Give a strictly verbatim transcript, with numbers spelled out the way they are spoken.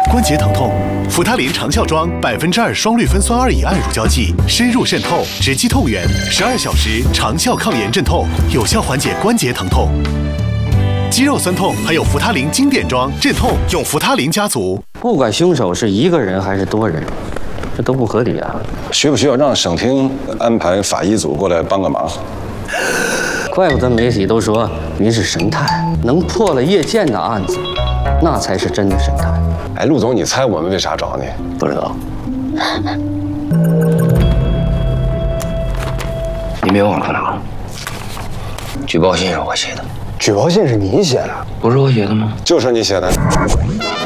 关节疼痛，扶他林长效妆百分之二双氯芬酸二乙胺乳胶剂，深入渗透，直击痛源，十二小时长效抗炎镇痛，有效缓解关节疼痛。肌肉酸痛还有扶他林经典装镇痛，用扶他林家族。 不管凶手是一个人还是多人，这都不合理啊！ 需不需要让省厅安排法医组过来帮个忙？ 怪不得媒体都说您是神探，能破了叶剑的案子，那才是真的神探。 哎，陆总，你猜我们为啥找你？ 不知道。你别往出拿。举报信是我写的。 举报信是你写的？ 不是我写的吗？ 就是你写的。